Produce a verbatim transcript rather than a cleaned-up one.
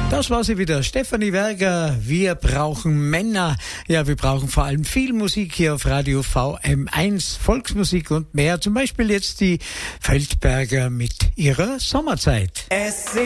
Das war sie wieder, Stefanie Werger. Wir brauchen Männer. Ja, wir brauchen vor allem viel Musik hier auf Radio V M eins, Volksmusik und mehr. Zum Beispiel jetzt die Feldberger mit ihrer Sommerzeit. Es